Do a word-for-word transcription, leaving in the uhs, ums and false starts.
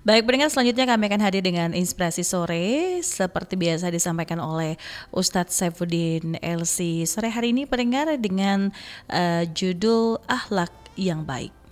Baik pendengar, selanjutnya kami akan hadir dengan Inspirasi Sore seperti biasa disampaikan oleh Ustadz Saifuddin L C. Sore hari ini pendengar dengan uh, judul Akhlak yang Baik.